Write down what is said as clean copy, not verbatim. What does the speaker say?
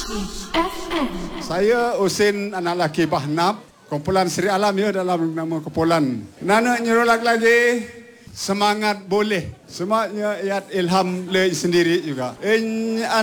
Saya Husin anak lelaki Bahnab. Kumpulan Seri Alam ya dalam nama kumpulan. Nana nyuruh lagi semangat boleh. Semangatnya ilham le sendiri juga.